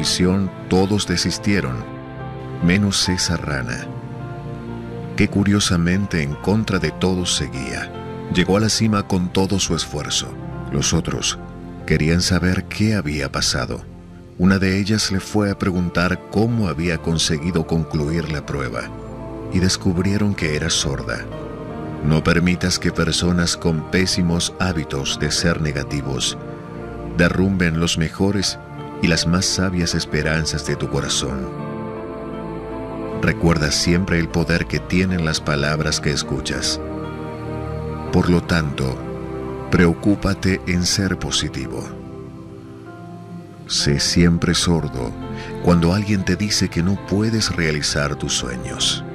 afición todos desistieron, menos esa rana, que curiosamente en contra de todos seguía. Llegó a la cima con todo su esfuerzo. Los otros querían saber qué había pasado. Una de ellas le fue a preguntar cómo había conseguido concluir la prueba, y descubrieron que era sorda. No permitas que personas con pésimos hábitos de ser negativos derrumben los mejores y las más sabias esperanzas de tu corazón. Recuerda siempre el poder que tienen las palabras que escuchas. Por lo tanto, preocúpate en ser positivo. Sé siempre sordo cuando alguien te dice que no puedes realizar tus sueños.